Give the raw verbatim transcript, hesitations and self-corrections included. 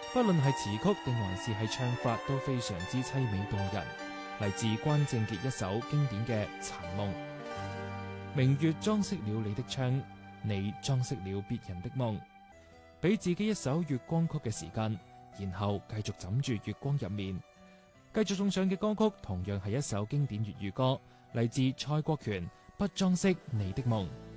不論係詞曲定還是係唱法都非常之淒美動人。嚟自關正傑一首經典嘅《殘夢》。明月裝飾了你的窗，你裝飾了別人的夢。俾自己一首月光曲嘅時間，然後繼續枕住月光入面。繼續送上嘅歌曲同樣係一首經典粵語歌，嚟自蔡國權《不裝飾你的夢》。